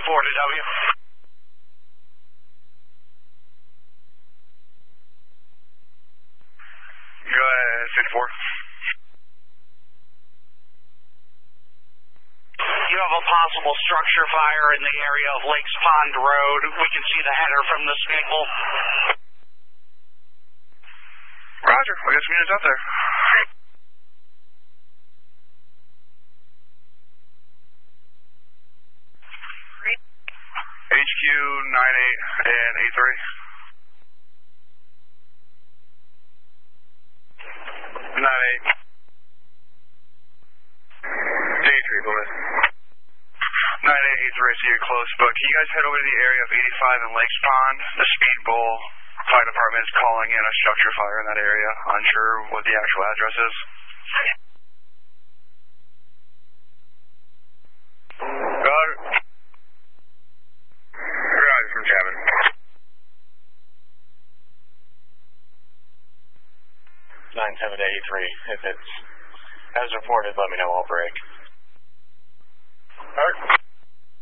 to W. Go ahead, 54. You have a possible structure fire in the area of Lakes Pond Road. We can see the header from the vehicle. Roger, we got some units out there. HQ 98 and 83. 98. D3, go ahead. 9883, so you're close, but can you guys head over to the area of 85 and Lakes Pond? The Speed Bull Fire Department is calling in a structure fire in that area. Unsure what the actual address is. Got it. Roger from Chapman. 9783. If it's as reported, let me know. I'll break. Alright.